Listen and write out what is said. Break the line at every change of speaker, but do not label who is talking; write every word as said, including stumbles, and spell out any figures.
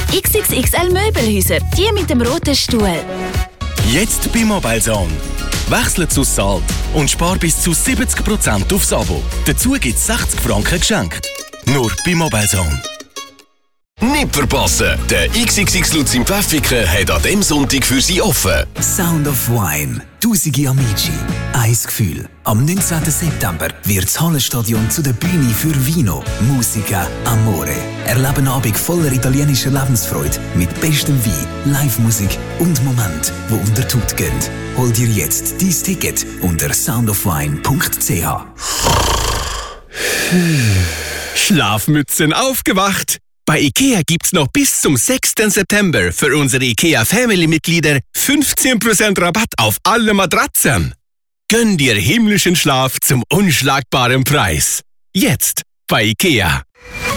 X X X L Möbelhäuser, die mit dem roten Stuhl.
Jetzt bei Mobilezone. Wechsle zu Salt und spar bis zu siebzig Prozent aufs Abo. Dazu gibt es sechzig Franken geschenkt. Nur bei Mobilezone.
Nicht verpassen! Der X X X Lutz im Pfäffiken hat an diesem Sonntag für Sie offen.
Sound of Wine. Tausende Amici. Ein Gefühl. Am neunzehnten September wird das Hallenstadion zu der Bühne für Vino, Musica, Amore. Erleben einen Abend voller italienischer Lebensfreude mit bestem Wein, Live-Musik und Momenten, die unter die Haut gehen. Hol dir jetzt dein Ticket unter soundofwine punkt c h.
Schlafmützen aufgewacht! Bei IKEA gibt's noch bis zum sechsten September für unsere IKEA Family-Mitglieder fünfzehn Prozent Rabatt auf alle Matratzen. Gönn dir himmlischen Schlaf zum unschlagbaren Preis. Jetzt bei IKEA.